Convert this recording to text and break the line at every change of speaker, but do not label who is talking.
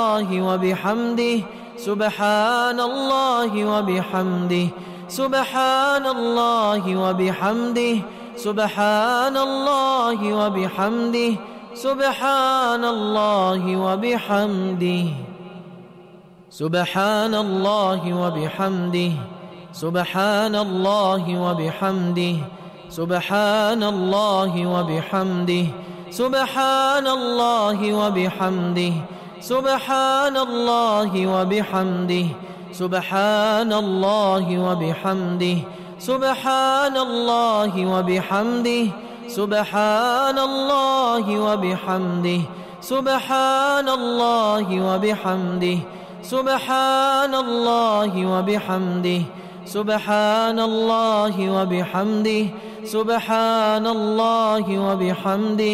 وبحمده سبحان الله وبحمده سبحان الله وبحمده سبحان الله وبحمده سبحان الله وبحمده سبحان الله وبحمده سبحان الله وبحمده سبحان الله وبحمده سبحان الله وبحمده سبحان الله وبحمده سبحان الله وبحمده سبحان الله وبحمده سبحان الله وبحمده سبحان الله وبحمده سبحان الله وبحمده سبحان الله وبحمده سبحان الله وبحمده